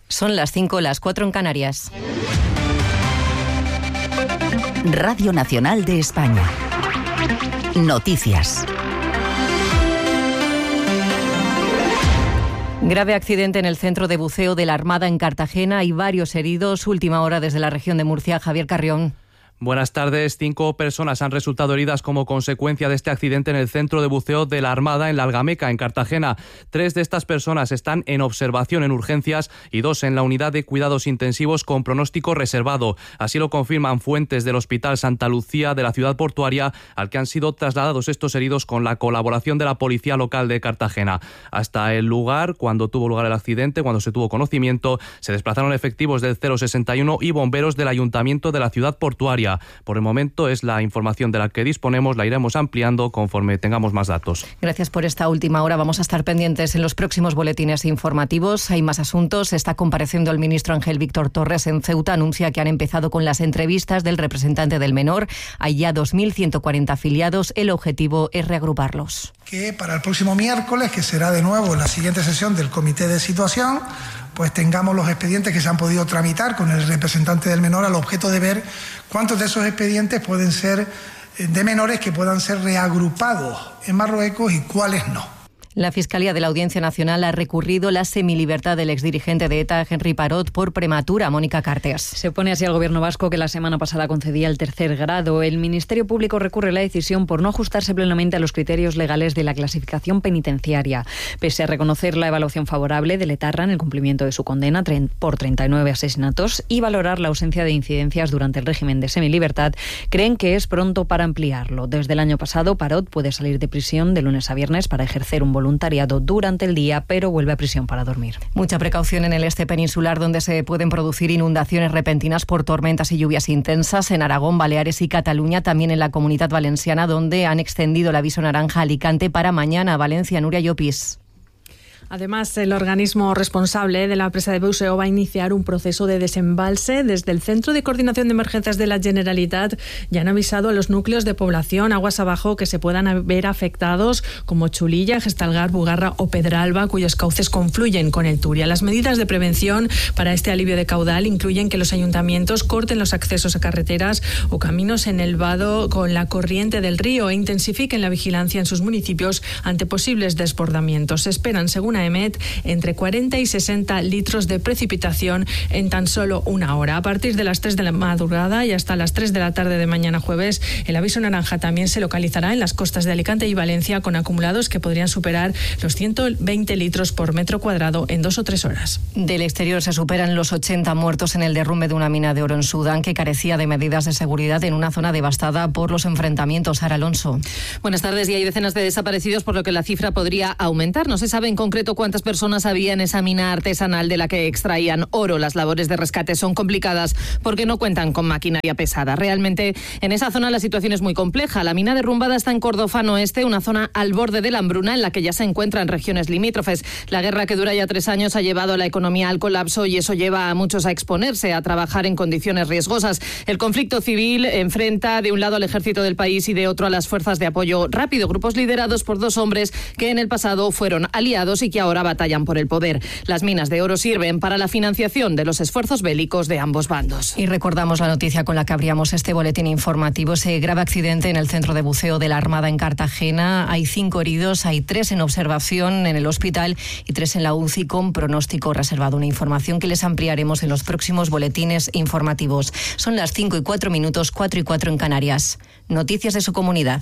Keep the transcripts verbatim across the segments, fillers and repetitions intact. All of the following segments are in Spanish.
Son las cinco, las cuatro en Canarias. Radio Nacional de España. Noticias. Grave accidente en el centro de buceo de la Armada en Cartagena y varios heridos. Última hora desde la región de Murcia. Javier Carrión. Buenas tardes. Cinco personas han resultado heridas como consecuencia de este accidente en el centro de buceo de la Armada en la Algameca, en Cartagena. Tres de estas personas están en observación en urgencias y dos en la unidad de cuidados intensivos con pronóstico reservado. Así lo confirman fuentes del Hospital Santa Lucía de la ciudad portuaria, al que han sido trasladados estos heridos con la colaboración de la Policía Local de Cartagena. Hasta el lugar, cuando tuvo lugar el accidente, cuando se tuvo conocimiento, se desplazaron efectivos del cero sesenta y uno y bomberos del Ayuntamiento de la ciudad portuaria. Por el momento es la información de la que disponemos, la iremos ampliando conforme tengamos más datos. Gracias por esta última hora. Vamos a estar pendientes en los próximos boletines informativos. Hay más asuntos. Está compareciendo el ministro Ángel Víctor Torres en Ceuta. Anuncia que han empezado con las entrevistas del representante del menor. Hay ya dos mil ciento cuarenta afiliados. El objetivo es reagruparlos. Que para el próximo miércoles, que será de nuevo la siguiente sesión del comité de situación, pues tengamos los expedientes que se han podido tramitar con el representante del menor al objeto de ver cuántos de esos expedientes pueden ser de menores que puedan ser reagrupados en Marruecos y cuáles no. La Fiscalía de la Audiencia Nacional ha recurrido la semilibertad del exdirigente de ETA, Henry Parot, por prematura. Mónica Cartes. Se opone así al gobierno vasco, que la semana pasada concedía el tercer grado. El Ministerio Público recurre la decisión por no ajustarse plenamente a los criterios legales de la clasificación penitenciaria. Pese a reconocer la evaluación favorable de Letarra en el cumplimiento de su condena por treinta y nueve asesinatos y valorar la ausencia de incidencias durante el régimen de semilibertad, creen que es pronto para ampliarlo. Desde el año pasado, Parot puede salir de prisión de lunes a viernes para ejercer un voluntariado durante el día, pero vuelve a prisión para dormir. Mucha precaución en el este peninsular, donde se pueden producir inundaciones repentinas por tormentas y lluvias intensas. En Aragón, Baleares y Cataluña, también en la Comunidad Valenciana, donde han extendido el aviso naranja a Alicante para mañana. Valencia, Nuria Llopis. Además, el organismo responsable de la presa de Buceo va a iniciar un proceso de desembalse. Desde el Centro de Coordinación de Emergencias de la Generalitat ya han avisado a los núcleos de población aguas abajo que se puedan ver afectados, como Chulilla, Gestalgar, Bugarra o Pedralba, cuyos cauces confluyen con el Turia. Las medidas de prevención para este alivio de caudal incluyen que los ayuntamientos corten los accesos a carreteras o caminos en el vado con la corriente del río e intensifiquen la vigilancia en sus municipios ante posibles desbordamientos. Se esperan, según EMET, entre cuarenta y sesenta litros de precipitación en tan solo una hora. A partir de las tres de la madrugada y hasta las tres de la tarde de mañana jueves, el aviso naranja también se localizará en las costas de Alicante y Valencia, con acumulados que podrían superar los ciento veinte litros por metro cuadrado en dos o tres horas. Del exterior se superan los ochenta muertos en el derrumbe de una mina de oro en Sudán, que carecía de medidas de seguridad en una zona devastada por los enfrentamientos. Sara Alonso. Buenas tardes. Y hay decenas de desaparecidos, por lo que la cifra podría aumentar. No se sabe en concreto cuántas personas había en esa mina artesanal de la que extraían oro. Las labores de rescate son complicadas porque no cuentan con maquinaria pesada. Realmente, en esa zona la situación es muy compleja. La mina derrumbada está en Kordofán Oeste, una zona al borde de la hambruna en la que ya se encuentran regiones limítrofes. La guerra, que dura ya tres años, ha llevado a la economía al colapso y eso lleva a muchos a exponerse, a trabajar en condiciones riesgosas. El conflicto civil enfrenta de un lado al ejército del país y de otro a las fuerzas de apoyo rápido, grupos liderados por dos hombres que en el pasado fueron aliados y que ahora batallan por el poder. Las minas de oro sirven para la financiación de los esfuerzos bélicos de ambos bandos. Y recordamos la noticia con la que abríamos este boletín informativo, ese grave accidente en el centro de buceo de la Armada en Cartagena. Hay cinco heridos, hay tres en observación en el hospital y tres en la U C I con pronóstico reservado. Una información que les ampliaremos en los próximos boletines informativos. Son las cinco y cuatro minutos, cuatro y cuatro en Canarias. Noticias de su comunidad.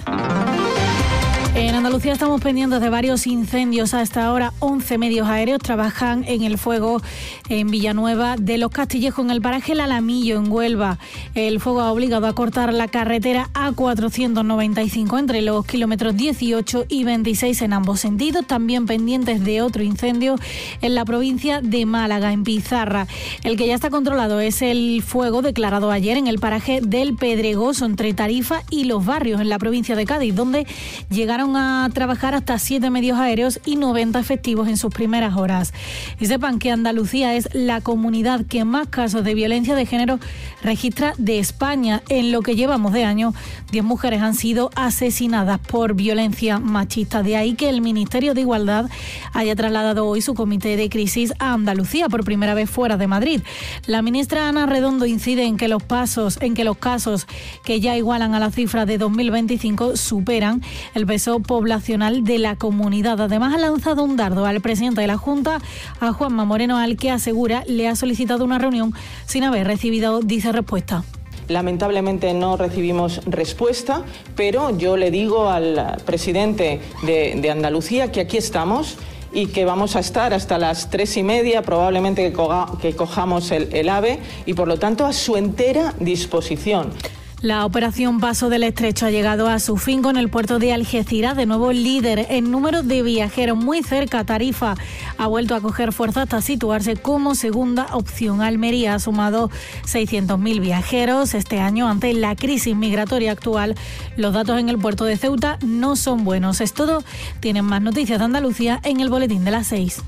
En Andalucía estamos pendientes de varios incendios. Hasta ahora once medios aéreos trabajan en el fuego en Villanueva de los Castillejos, en el paraje El Alamillo, en Huelva. El fuego ha obligado a cortar la carretera A cuatrocientos noventa y cinco entre los kilómetros dieciocho y veintiséis en ambos sentidos. También pendientes de otro incendio en la provincia de Málaga, en Pizarra. El que ya está controlado es el fuego declarado ayer en el paraje del Pedregoso, entre Tarifa y Los Barrios, en la provincia de Cádiz, donde llegaron volvieron a trabajar hasta siete medios aéreos y noventa efectivos en sus primeras horas. Y sepan que Andalucía es la comunidad que más casos de violencia de género registra de España. En lo que llevamos de año, diez mujeres han sido asesinadas por violencia machista. De ahí que el Ministerio de Igualdad haya trasladado hoy su comité de crisis a Andalucía por primera vez fuera de Madrid. La ministra Ana Redondo incide en que los pasos, en que los casos que ya igualan a la cifra de dos mil veinticinco superan el peso poblacional de la comunidad. Además, ha lanzado un dardo al presidente de la Junta, a Juanma Moreno, al que asegura le ha solicitado una reunión sin haber recibido, dice, respuesta. Lamentablemente no recibimos respuesta, pero yo le digo al presidente de, de Andalucía que aquí estamos y que vamos a estar hasta las tres y media, probablemente que, coja, que cojamos el, el AVE, y por lo tanto a su entera disposición. La operación Paso del Estrecho ha llegado a su fin con el puerto de Algeciras, de nuevo líder en número de viajeros, muy cerca. Tarifa ha vuelto a coger fuerza hasta situarse como segunda opción. Almería ha sumado seiscientos mil viajeros este año. Ante la crisis migratoria actual, los datos en el puerto de Ceuta no son buenos. Es todo. Tienen más noticias de Andalucía en el boletín de las seis.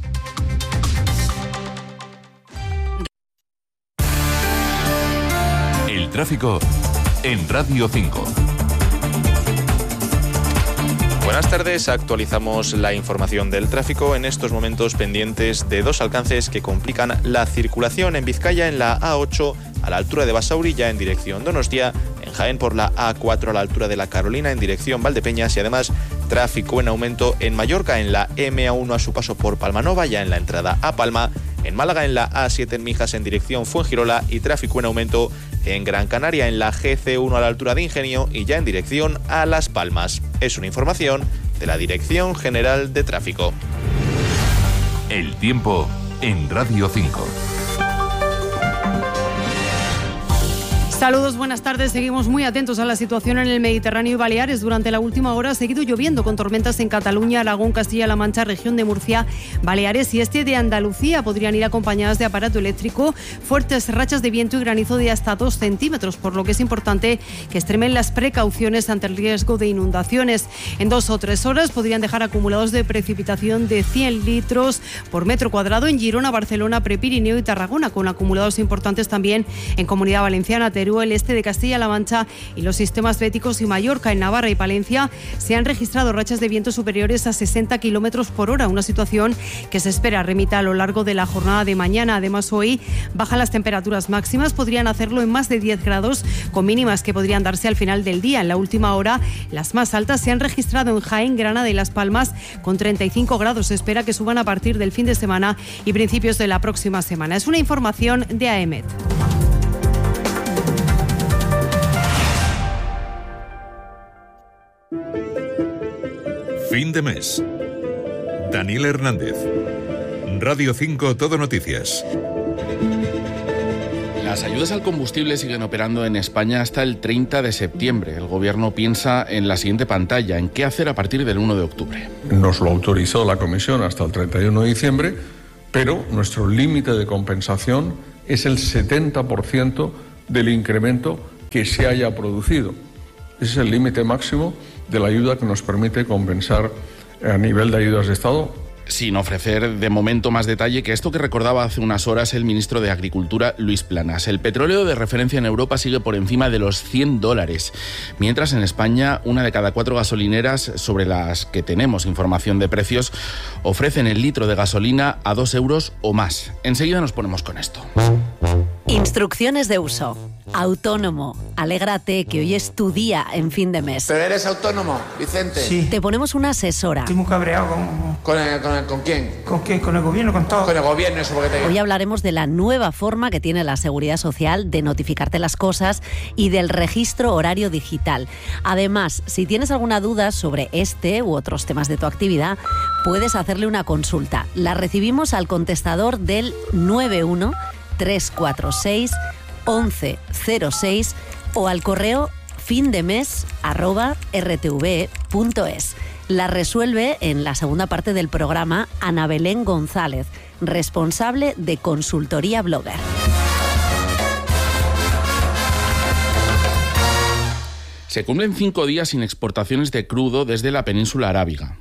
El tráfico en Radio cinco. Buenas tardes, actualizamos la información del tráfico, en estos momentos pendientes de dos alcances que complican la circulación en Vizcaya, en la A ocho a la altura de Basauri, ya en dirección Donostia, en Jaén por la A cuatro a la altura de La Carolina en dirección Valdepeñas, y además tráfico en aumento en Mallorca en la eme a uno a su paso por Palmanova, ya en la entrada a Palma, en Málaga en la A siete en Mijas en dirección Fuengirola, y tráfico en aumento en Gran Canaria en la ge ce uno a la altura de Ingenio y ya en dirección a Las Palmas. Es una información de la Dirección General de Tráfico. El tiempo en Radio cinco. Saludos, buenas tardes. Seguimos muy atentos a la situación en el Mediterráneo y Baleares. Durante la última hora ha seguido lloviendo con tormentas en Cataluña, Aragón, Castilla-La Mancha, región de Murcia, Baleares y este de Andalucía. Podrían ir acompañadas de aparato eléctrico, fuertes rachas de viento y granizo de hasta dos centímetros, por lo que es importante que extremen las precauciones ante el riesgo de inundaciones. En dos o tres horas podrían dejar acumulados de precipitación de cien litros por metro cuadrado en Girona, Barcelona, Prepirineo y Tarragona, con acumulados importantes también en Comunidad Valenciana, Teruel, el este de Castilla-La Mancha y los sistemas béticos, y Mallorca. En Navarra y Palencia se han registrado rachas de viento superiores a sesenta kilómetros por hora, una situación que se espera remita a lo largo de la jornada de mañana. Además, hoy bajan las temperaturas máximas, podrían hacerlo en más de diez grados, con mínimas que podrían darse al final del día. En la última hora, las más altas se han registrado en Jaén, Granada y Las Palmas, con treinta y cinco grados. Se espera que suban a partir del fin de semana y principios de la próxima semana. Es una información de A E M E T. Fin de mes. Daniel Hernández. Radio cinco Todo Noticias. Las ayudas al combustible siguen operando en España hasta el treinta de septiembre. El Gobierno piensa en la siguiente pantalla, en qué hacer a partir del uno de octubre. Nos lo autorizó la Comisión hasta el treinta y uno de diciembre, pero nuestro límite de compensación es el setenta por ciento del incremento que se haya producido. Ese es el límite máximo de la ayuda que nos permite compensar a nivel de ayudas de Estado. Sin ofrecer de momento más detalle que esto que recordaba hace unas horas el ministro de Agricultura, Luis Planas. El petróleo de referencia en Europa sigue por encima de los cien dólares, mientras en España una de cada cuatro gasolineras sobre las que tenemos información de precios ofrecen el litro de gasolina a dos euros o más. Enseguida nos ponemos con esto. Instrucciones de uso. Autónomo. Alégrate que hoy es tu día en fin de mes. ¿Pero eres autónomo, Vicente? Sí. Te ponemos una asesora. Estoy muy cabreado con... ¿Con, el, con, el, ¿Con quién? ¿Con qué? ¿Con el gobierno? ¿Con todo? Con el gobierno, eso porque te... Hoy hablaremos de la nueva forma que tiene la Seguridad Social de notificarte las cosas y del registro horario digital. Además, si tienes alguna duda sobre este u otros temas de tu actividad, puedes hacerle una consulta. La recibimos al contestador del nueve uno tres cuatro seis once cero seis o al correo findemes arroba r t v e punto es. La resuelve en la segunda parte del programa Ana Belén González, responsable de Consultoría Blogger. Se cumplen cinco días sin exportaciones de crudo desde la península arábiga.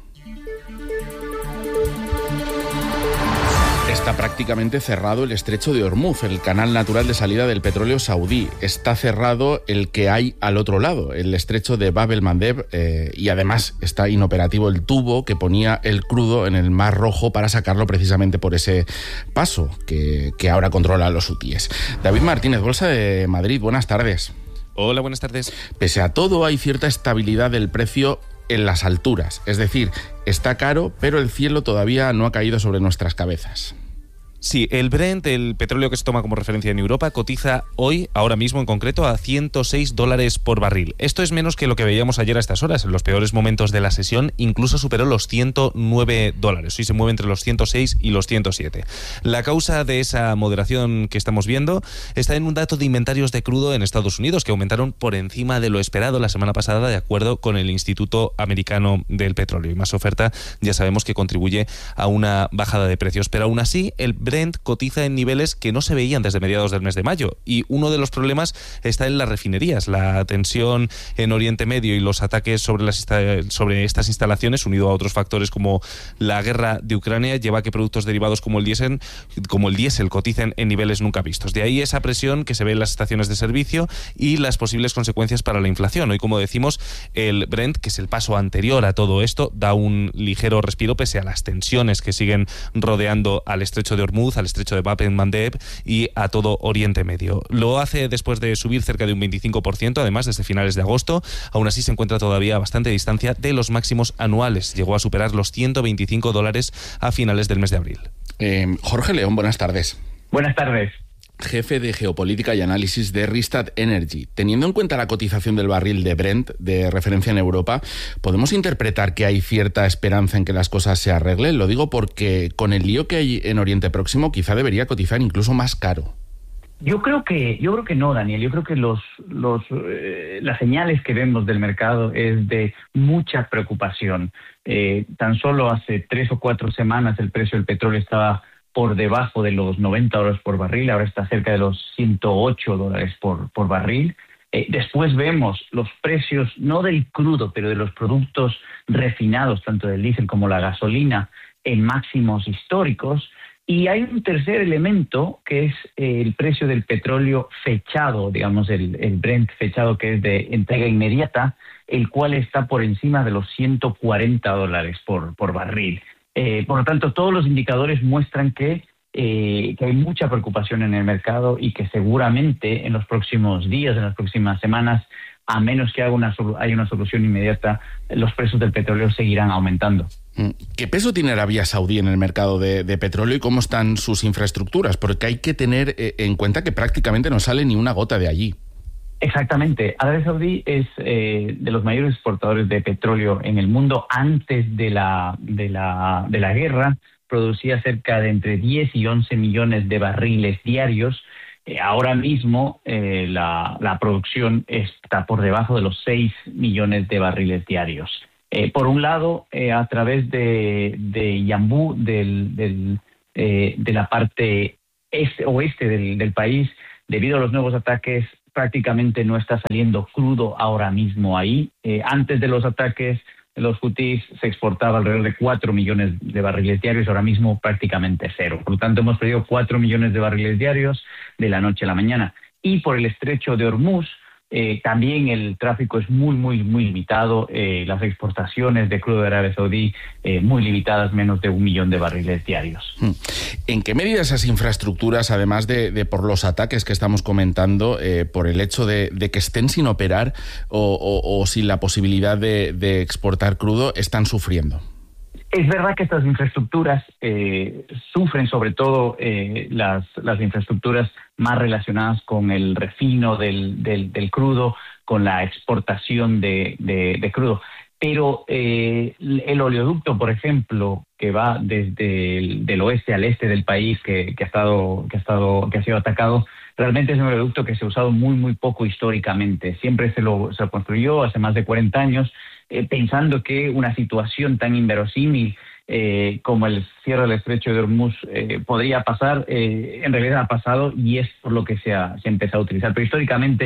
Está prácticamente cerrado el estrecho de Hormuz, el canal natural de salida del petróleo saudí. Está cerrado el que hay al otro lado, el estrecho de Bab el-Mandeb, eh, y además está inoperativo el tubo que ponía el crudo en el Mar Rojo para sacarlo precisamente por ese paso que, que ahora controla los hutíes. David Martínez, Bolsa de Madrid, buenas tardes. Hola, buenas tardes. Pese a todo, hay cierta estabilidad del precio en las alturas. Es decir, está caro, pero el cielo todavía no ha caído sobre nuestras cabezas. Sí, el Brent, el petróleo que se toma como referencia en Europa, cotiza hoy, ahora mismo en concreto, a ciento seis dólares por barril. Esto es menos que lo que veíamos ayer a estas horas. En los peores momentos de la sesión incluso superó los ciento nueve dólares. Hoy se mueve entre los ciento seis y los ciento siete. La causa de esa moderación que estamos viendo está en un dato de inventarios de crudo en Estados Unidos, que aumentaron por encima de lo esperado la semana pasada, de acuerdo con el Instituto Americano del Petróleo. Y más oferta ya sabemos que contribuye a una bajada de precios. Pero aún así, el Brent cotiza en niveles que no se veían desde mediados del mes de mayo, y uno de los problemas está en las refinerías. La tensión en Oriente Medio y los ataques sobre, las sobre estas instalaciones, unido a otros factores como la guerra de Ucrania, lleva a que productos derivados como el diésel, como el diésel coticen en niveles nunca vistos. De ahí esa presión que se ve en las estaciones de servicio y las posibles consecuencias para la inflación. Hoy, como decimos, el Brent, que es el paso anterior a todo esto, da un ligero respiro pese a las tensiones que siguen rodeando al estrecho de Hormuz, al estrecho de Bab el-Mandeb y a todo Oriente Medio. Lo hace después de subir cerca de un veinticinco por ciento, además, desde finales de agosto. Aún así se encuentra todavía a bastante distancia de los máximos anuales. Llegó a superar los ciento veinticinco dólares a finales del mes de abril. Eh, Jorge León, buenas tardes. Buenas tardes. Jefe de Geopolítica y Análisis de Rystad Energy. Teniendo en cuenta la cotización del barril de Brent, de referencia en Europa, ¿podemos interpretar que hay cierta esperanza en que las cosas se arreglen? Lo digo porque con el lío que hay en Oriente Próximo quizá debería cotizar incluso más caro. Yo creo que yo creo que no, Daniel. Yo creo que los los eh, las señales que vemos del mercado es de mucha preocupación. Eh, tan solo hace tres o cuatro semanas el precio del petróleo estaba por debajo de los noventa dólares por barril, ahora está cerca de los ciento ocho dólares por, por barril. Eh, después vemos los precios, no del crudo, pero de los productos refinados, tanto del diésel como la gasolina, en máximos históricos. Y hay un tercer elemento, que es eh, el precio del petróleo fechado, digamos, el, el Brent fechado, que es de entrega inmediata, el cual está por encima de los ciento cuarenta dólares por, por barril. Eh, por lo tanto, todos los indicadores muestran que, eh, que hay mucha preocupación en el mercado y que seguramente en los próximos días, en las próximas semanas, a menos que haya una, haya una solución inmediata, los precios del petróleo seguirán aumentando. ¿Qué peso tiene Arabia Saudí en el mercado de, de petróleo y cómo están sus infraestructuras? Porque hay que tener eh, en cuenta que prácticamente no sale ni una gota de allí. Exactamente. Arabia Saudí es eh, de los mayores exportadores de petróleo en el mundo. Antes de la, de la, de la guerra producía cerca de entre diez y once millones de barriles diarios. Eh, ahora mismo eh, la, la producción está por debajo de los seis millones de barriles diarios. Eh, por un lado, eh, a través de, de Yambú, del, del, eh, de la parte este, oeste del, del país, debido a los nuevos ataques, prácticamente no está saliendo crudo ahora mismo ahí. Eh, antes de los ataques, los hutíes se exportaba alrededor de cuatro millones de barriles diarios, ahora mismo prácticamente cero. Por lo tanto, hemos perdido cuatro millones de barriles diarios de la noche a la mañana. Y por el estrecho de Hormuz, eh, también el tráfico es muy, muy, muy limitado. Eh, las exportaciones de crudo de Arabia Saudí eh, muy limitadas, menos de un millón de barriles diarios. ¿En qué medida esas infraestructuras, además de, de por los ataques que estamos comentando, eh, por el hecho de, de que estén sin operar o, o, o sin la posibilidad de, de exportar crudo, están sufriendo? Es verdad que estas infraestructuras eh, sufren, sobre todo eh, las, las infraestructuras más relacionadas con el refino del, del, del crudo, con la exportación de, de, de crudo. Pero eh, el oleoducto, por ejemplo, que va desde el del oeste al este del país, que, que ha estado, que ha estado, que ha sido atacado, realmente es un oleoducto que se ha usado muy, muy poco históricamente. Siempre se lo, se lo construyó hace más de cuarenta años, eh, pensando que una situación tan inverosímil eh, como el cierre del estrecho de Hormuz eh, podría pasar. Eh, en realidad ha pasado y es por lo que se ha, se ha empezado a utilizar. Pero históricamente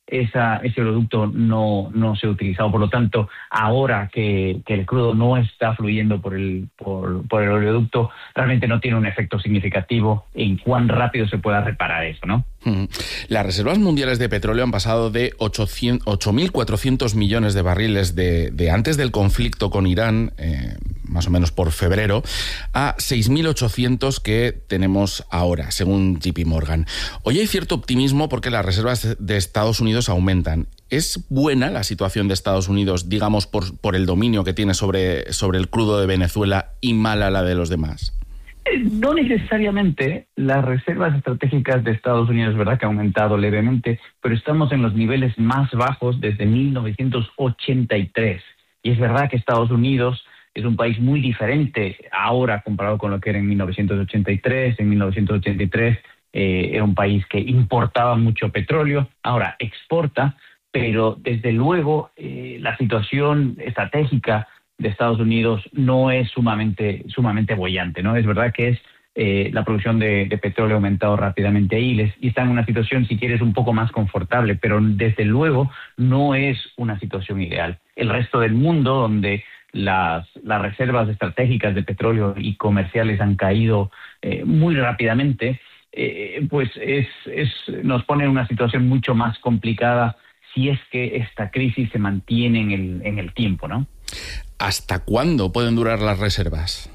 esa, ese oleoducto no, no se ha utilizado. Por lo tanto, ahora que, que el crudo no está fluyendo por el, por, por el oleoducto, realmente no tiene un efecto significativo en cuán rápido se pueda reparar eso, ¿no? Las reservas mundiales de petróleo han pasado de ocho mil cuatrocientos millones de barriles de, de antes del conflicto con Irán, eh, más o menos por febrero, a seis mil ochocientos que tenemos ahora, según J P Morgan. Hoy hay cierto optimismo porque las reservas de Estados Unidos aumentan. ¿Es buena la situación de Estados Unidos, digamos, por, por el dominio que tiene sobre, sobre el crudo de Venezuela y mala la de los demás? No necesariamente. Las reservas estratégicas de Estados Unidos, es verdad que ha aumentado levemente, pero estamos en los niveles más bajos desde mil novecientos ochenta y tres. Y es verdad que Estados Unidos es un país muy diferente ahora comparado con lo que era en mil novecientos ochenta y tres. En mil novecientos ochenta y tres eh, era un país que importaba mucho petróleo, ahora exporta, pero desde luego eh, la situación estratégica de Estados Unidos no es sumamente sumamente boyante, ¿no? Es verdad que es eh, la producción de, de petróleo ha aumentado rápidamente ahí les, y está en una situación, si quieres, un poco más confortable, pero desde luego no es una situación ideal. El resto del mundo, donde las, las reservas estratégicas de petróleo y comerciales han caído eh, muy rápidamente, eh, pues es, es, nos pone en una situación mucho más complicada si es que esta crisis se mantiene en el, en el tiempo, ¿no? ¿Hasta cuándo pueden durar las reservas?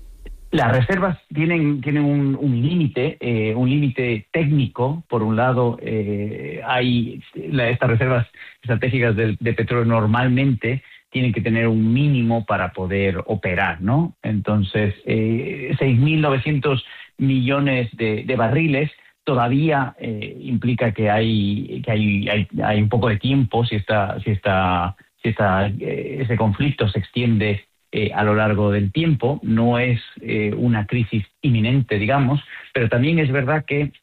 Las reservas tienen, tienen un, un límite, eh, un límite técnico. Por un lado, eh, hay la, estas reservas estratégicas de, de petróleo normalmente tienen que tener un mínimo para poder operar, ¿no? Entonces, eh, seis mil novecientos millones de, de barriles todavía eh, implica que hay que hay, hay, hay un poco de tiempo si esta si esta si esta, eh, ese conflicto se extiende eh, a lo largo del tiempo. No es eh, una crisis inminente, digamos, pero también es verdad que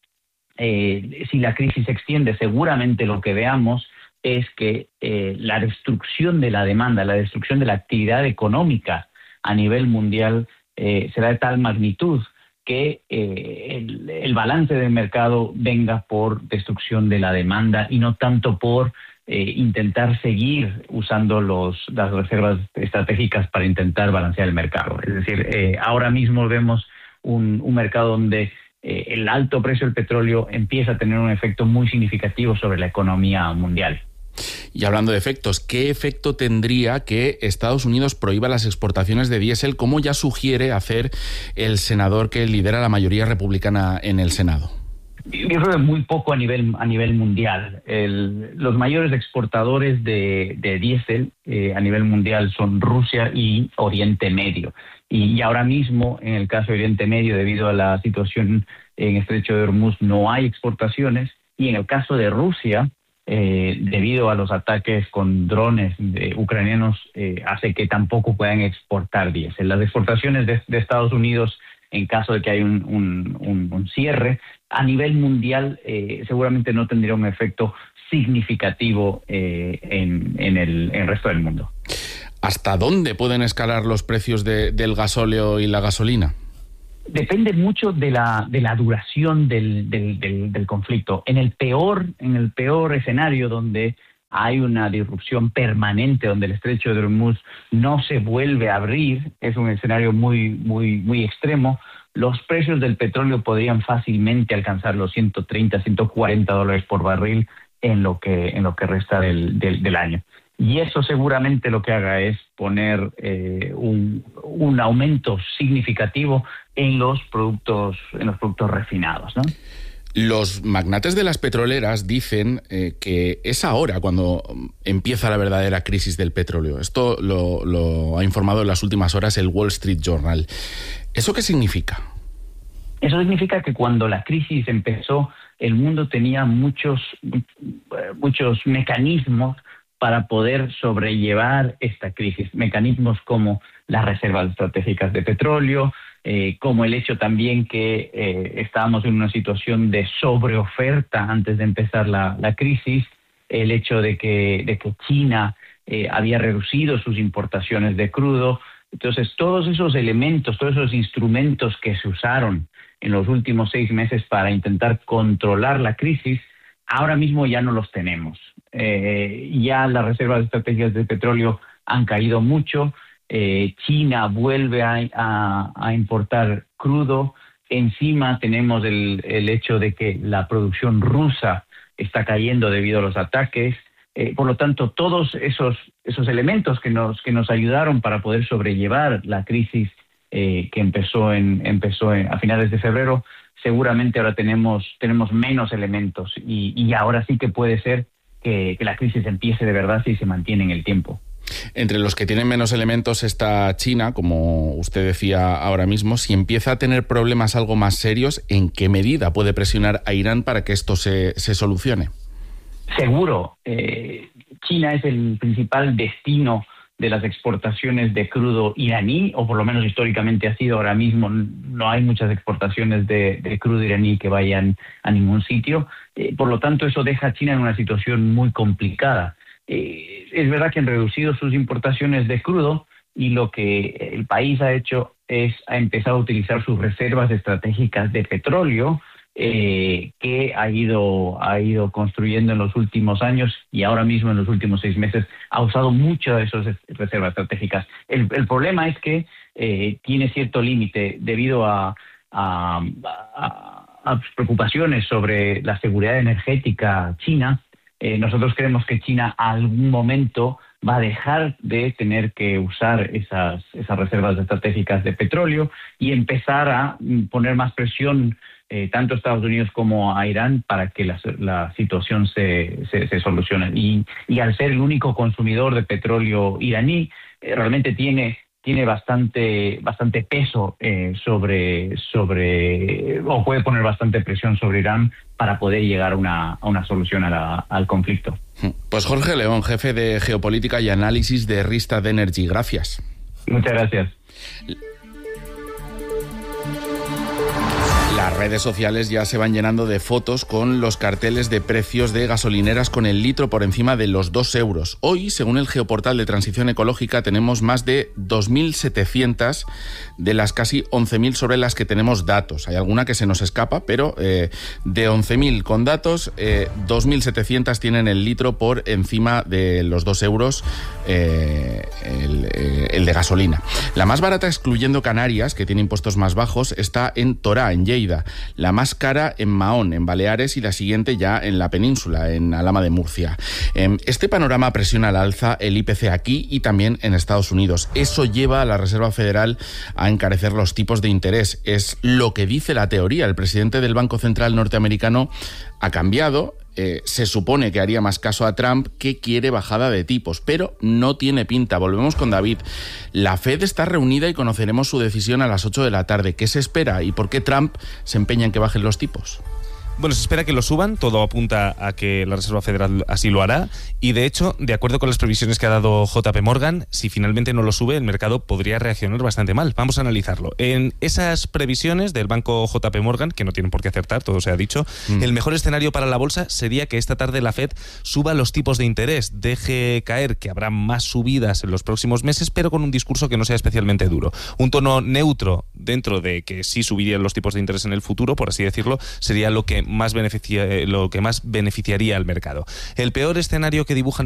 eh, si la crisis se extiende, seguramente lo que veamos es que eh, la destrucción de la demanda, la destrucción de la actividad económica a nivel mundial eh, será de tal magnitud que eh, el, el balance del mercado venga por destrucción de la demanda y no tanto por eh, intentar seguir usando los, las reservas estratégicas para intentar balancear el mercado. Es decir, eh, ahora mismo vemos un, un mercado donde eh, el alto precio del petróleo empieza a tener un efecto muy significativo sobre la economía mundial. Y hablando de efectos, ¿qué efecto tendría que Estados Unidos prohíba las exportaciones de diésel, como ya sugiere hacer el senador que lidera la mayoría republicana en el Senado? Yo creo que muy poco a nivel a nivel mundial. El, los mayores exportadores de, de diésel eh, a nivel mundial son Rusia y Oriente Medio. Y, y ahora mismo, en el caso de Oriente Medio, debido a la situación en Estrecho de Hormuz, no hay exportaciones. Y en el caso de Rusia, Eh, debido a los ataques con drones de ucranianos, eh, hace que tampoco puedan exportar diésel. Las exportaciones de, de Estados Unidos, en caso de que haya un, un, un, un cierre, a nivel mundial eh, seguramente no tendría un efecto significativo eh, en, en, el, en el resto del mundo. ¿Hasta dónde pueden escalar los precios de, del gasóleo y la gasolina? Depende mucho de la de la duración del, del, del, del conflicto. En el peor en el peor escenario, donde hay una disrupción permanente, donde el Estrecho de Hormuz no se vuelve a abrir, es un escenario muy muy muy extremo. Los precios del petróleo podrían fácilmente alcanzar los ciento treinta, ciento cuarenta dólares por barril en lo que en lo que resta del, del, del año. Y eso seguramente lo que haga es poner eh, un, un aumento significativo en los productos en los productos refinados, ¿no? Los magnates de las petroleras dicen eh, que es ahora cuando empieza la verdadera crisis del petróleo. Esto lo, lo ha informado en las últimas horas el Wall Street Journal. ¿Eso qué significa? Eso significa que cuando la crisis empezó, el mundo tenía muchos, muchos mecanismos para poder sobrellevar esta crisis. Mecanismos como las reservas estratégicas de petróleo, eh, como el hecho también que eh, estábamos en una situación de sobreoferta antes de empezar la, la crisis, el hecho de que, de que China eh, había reducido sus importaciones de crudo. Entonces, todos esos elementos, todos esos instrumentos que se usaron en los últimos seis meses para intentar controlar la crisis, ahora mismo ya no los tenemos. Eh, ya las reservas estratégicas de petróleo han caído mucho. Eh, China vuelve a, a, a importar crudo. Encima tenemos el, el hecho de que la producción rusa está cayendo debido a los ataques. Eh, por lo tanto, todos esos, esos elementos que nos, que nos ayudaron para poder sobrellevar la crisis eh, que empezó, en, empezó en, a finales de febrero, seguramente ahora tenemos, tenemos menos elementos y, y ahora sí que puede ser que, que la crisis empiece de verdad si se mantiene en el tiempo. Entre los que tienen menos elementos está China, como usted decía ahora mismo. Si empieza a tener problemas algo más serios, ¿en qué medida puede presionar a Irán para que esto se, se solucione? Seguro. Eh, China es el principal destino de las exportaciones de crudo iraní, o por lo menos históricamente ha sido. Ahora mismo no hay muchas exportaciones de, de crudo iraní que vayan a ningún sitio. Eh, por lo tanto, eso deja a China en una situación muy complicada. Eh, es verdad que han reducido sus importaciones de crudo y lo que el país ha hecho es ha empezado a utilizar sus reservas estratégicas de petróleo eh, que ha ido, ha ido construyendo en los últimos años y ahora mismo en los últimos seis meses ha usado mucho de esas reservas estratégicas. El, el problema es que eh, tiene cierto límite debido a, a, a, a preocupaciones sobre la seguridad energética china. Eh, nosotros creemos que China a algún momento va a dejar de tener que usar esas, esas reservas estratégicas de petróleo y empezar a poner más presión eh, tanto a Estados Unidos como a Irán para que la, la situación se, se, se solucione. Y, y al ser el único consumidor de petróleo iraní, eh, realmente tiene... tiene bastante bastante peso eh, sobre sobre o puede poner bastante presión sobre Irán para poder llegar a una, a una solución a la, al conflicto. Pues Jorge León, jefe de Geopolítica y Análisis de Rystad Energy. Gracias. Muchas gracias. Las redes sociales ya se van llenando de fotos con los carteles de precios de gasolineras con el litro por encima de los dos euros. Hoy, según el Geoportal de Transición Ecológica, tenemos más de dos mil setecientas de las casi once mil sobre las que tenemos datos. Hay alguna que se nos escapa, pero eh, de once mil con datos, eh, dos mil setecientas tienen el litro por encima de los dos euros eh, el, eh, el de gasolina. La más barata, excluyendo Canarias, que tiene impuestos más bajos, está en Torá, en Lleida. La más cara en Mahón, en Baleares, y la siguiente ya en la península, en Alhama de Murcia. Este panorama presiona al alza el I P C aquí y también en Estados Unidos. Eso lleva a la Reserva Federal a encarecer los tipos de interés. Es lo que dice la teoría. El presidente del Banco Central norteamericano ha cambiado. Eh, se supone que haría más caso a Trump, que quiere bajada de tipos, pero no tiene pinta. Volvemos con David. La Fed está reunida y conoceremos su decisión a las ocho de la tarde. ¿Qué se espera y por qué Trump se empeña en que bajen los tipos? Bueno, se espera que lo suban, todo apunta a que la Reserva Federal así lo hará y de hecho, de acuerdo con las previsiones que ha dado J P Morgan, si finalmente no lo sube, el mercado podría reaccionar bastante mal. Vamos a analizarlo. En esas previsiones del banco J P Morgan, que no tienen por qué acertar, todo se ha dicho, mm. el mejor escenario para la bolsa sería que esta tarde la Fed suba los tipos de interés, deje caer que habrá más subidas en los próximos meses, pero con un discurso que no sea especialmente duro. Un tono neutro dentro de que sí subirían los tipos de interés en el futuro, por así decirlo, sería lo que más beneficia, lo que más beneficiaría al mercado. El peor escenario que dibujan